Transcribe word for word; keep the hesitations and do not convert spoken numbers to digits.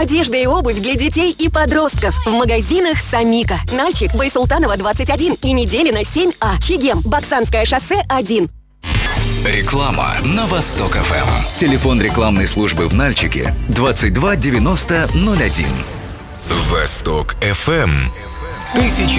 Одежда и обувь для детей и подростков в магазинах «Самика». Нальчик, Байсултанова, двадцать один и Неделина, семь А. Чегем, Баксанское шоссе, один. Реклама на Восток эф эм. Телефон рекламной службы в Нальчике двадцать два девяносто ноль один. Восток эф эм. Тысячи